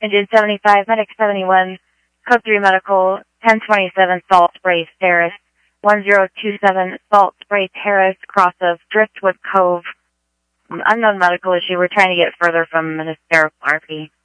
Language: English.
Engine 75, Medic 71, Code 3 Medical, 1027 Salt Spray Terrace, 1027 Salt Spray Terrace, cross of Driftwood Cove. Unknown medical issue. We're trying to get further from an hysterical RP.